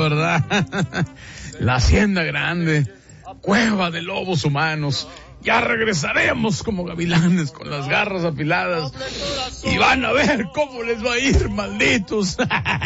¿verdad? La hacienda grande, cueva de lobos humanos. Ya regresaremos como gavilanes con las garras afiladas y van a ver cómo les va a ir, malditos.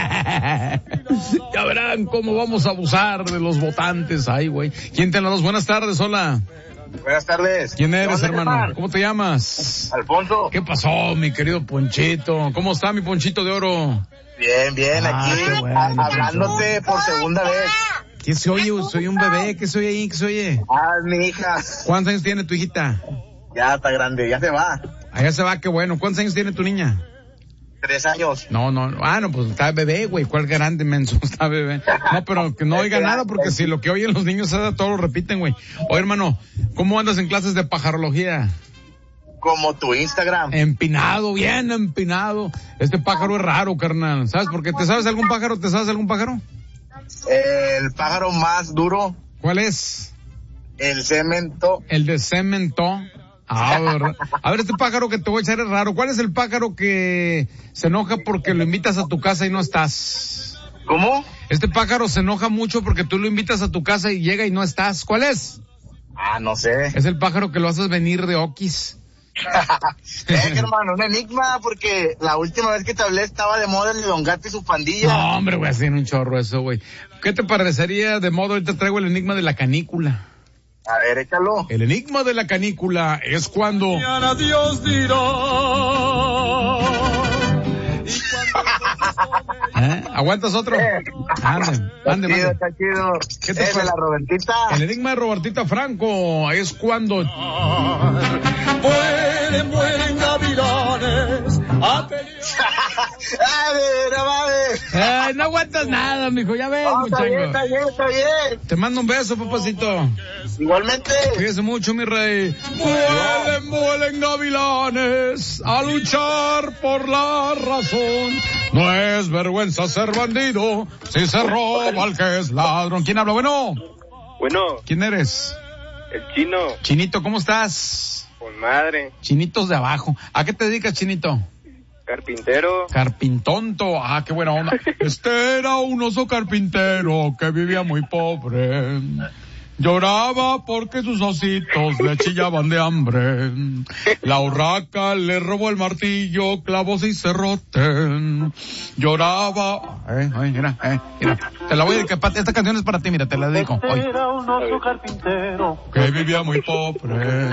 Ya verán cómo vamos a abusar de los votantes. Ay, güey. ¿Quién te la dos? Buenas tardes, hola. Buenas tardes. ¿Quién eres, hermano? ¿Cómo te llamas? Alfonso. ¿Qué pasó, mi querido Ponchito? ¿Cómo está mi Ponchito de oro? Bien, aquí hablándote por segunda vez. ¿Qué se oye? Soy un bebé. ¿Qué se oye ahí? ¿Qué se oye? Mi hija. ¿Cuántos años tiene tu hijita? Ya está grande, ya se va. Allá se va, qué bueno. ¿Cuántos años tiene tu niña? 3 años. No, pues está bebé, güey. ¿Cuál grande, menso? Está bebé. No, pero que no oiga nada, porque si lo que oyen los niños todo lo repiten, güey. Oye, hermano, ¿cómo andas en clases de pajarología? Como tu Instagram. Empinado, bien empinado. Este pájaro es raro, carnal. ¿Sabes por qué? ¿Te sabes algún pájaro? El pájaro más duro. ¿Cuál es? El cemento. El de cemento. A ver, este pájaro que te voy a echar es raro. ¿Cuál es el pájaro que se enoja porque lo invitas a tu casa y no estás? ¿Cómo? Este pájaro se enoja mucho porque tú lo invitas a tu casa y llega y no estás. ¿Cuál es? No sé. Es el pájaro que lo haces venir de Oquis. Hermano, un enigma, porque la última vez que te hablé estaba de moda el Don Gato y su pandilla. No, hombre, güey, así en un chorro eso, güey. ¿Qué te parecería de moda? Ahorita traigo el enigma de la canícula. A ver, échalo. El enigma de la canícula es cuando... Mañana Dios dirá. ¿Aguantas otro? Ande. Está chido. ¿Qué te parece? La Robertita. El enigma de Robertita Franco es cuando... Mueren gavilanes a pelear. No aguantas nada, mijo, ya ves, Está bien. Te mando un beso, papacito. Igualmente. Cuídese mucho, mi rey. Vuelen gavilanes a luchar por la razón. No es vergüenza ser bandido si se roba al que es ladrón. ¿Quién habla? Bueno. ¿Quién eres? El Chino. Chinito, ¿cómo estás? Con madre. Chinitos de abajo. ¿A qué te dedicas, Chinito? Carpintero. Carpintonto. Qué buena onda. Este era un oso carpintero que vivía muy pobre. Lloraba porque sus ositos le chillaban de hambre. La urraca le robó el martillo, clavos y cerrote. Lloraba. Mira. Te la voy a dedicar. Esta canción es para ti, mira, te la dedico. Hoy. Era un oso carpintero Que vivía muy pobre.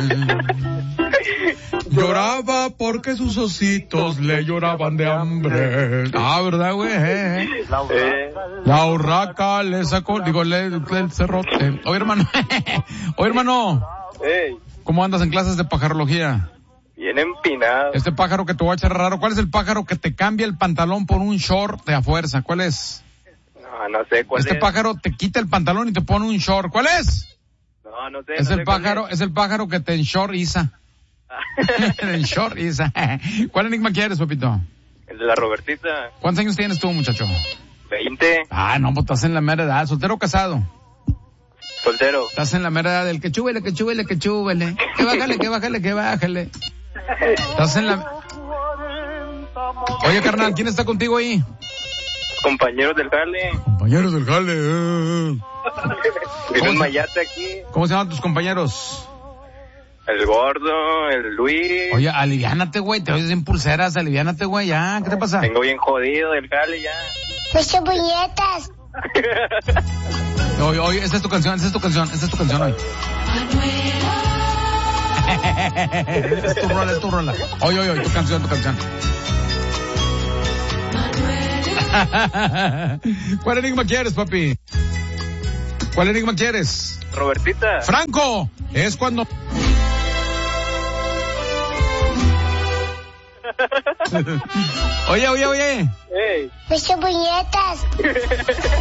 Lloraba porque sus ositos le lloraban de hambre. ¿Verdad, güey? La urraca le sacó, el cerrote. Oye, hermano. Hey. ¿Cómo andas en clases de pajarología? Bien empinado. Este pájaro que te voy a echar raro, ¿cuál es el pájaro que te cambia el pantalón por un short de a fuerza? ¿Cuál es? No sé cuál es. Este pájaro te quita el pantalón y te pone un short. ¿Cuál es? No sé. Es el pájaro que te enshortiza. ¿Cuál enigma quieres, papito? El de la Robertita. ¿Cuántos años tienes tú, muchacho? 20. No, pues estás en la mera edad. ¿Soltero o casado? Soltero. Estás en la mera edad del que chúbele. Que bájale. Estás en la... Oye, carnal, ¿quién está contigo ahí? Compañeros del jale. Compañeros del jale. Vive un mayate aquí. ¿Cómo se llaman tus compañeros? El gordo, el Luis. Oye, aliviánate, güey, te oyes en pulseras, aliviánate, güey, ya, ¿qué te pasa? Tengo bien jodido del jale ya. ¡Muchas puñetas! Oye, esta es tu canción hoy. Es tu rola. Oye, tu canción. ¿Cuál enigma quieres, papi? ¿Cuál enigma quieres? Robertita. Franco, es cuando... Oye. Hey. ¡Muchas puñetas!